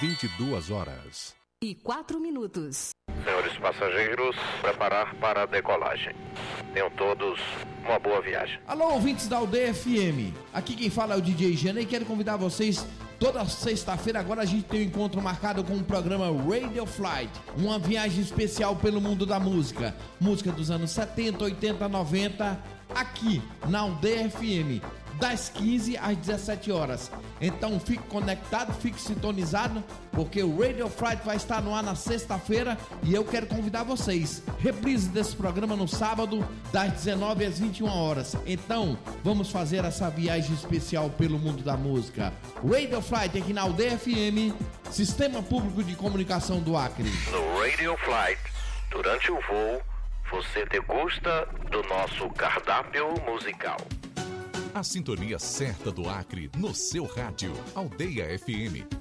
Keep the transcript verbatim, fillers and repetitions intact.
vinte e duas horas e quatro minutos. Senhores passageiros, preparar para a decolagem. Tenham todos uma boa viagem. Alô, ouvintes da Aldeia F M. Aqui quem fala é o D J Gena e quero convidar vocês. Toda sexta-feira agora a gente tem um encontro marcado com o programa Radio Flight. Uma viagem especial pelo mundo da música. Música dos anos setenta, oitenta, noventa, aqui na Aldeia F M. Das quinze às dezessete horas. Então fique conectado, fique sintonizado, porque o Radio Flight vai estar no ar na sexta-feira e eu quero convidar vocês. Reprise desse programa no sábado, das dezenove às vinte e uma horas. Então, vamos fazer essa viagem especial pelo mundo da música. Radio Flight aqui na Aldeia F M, Sistema Público de Comunicação do Acre. No Radio Flight, durante o voo, você degusta do nosso cardápio musical. A sintonia certa do Acre no seu rádio. Aldeia F M.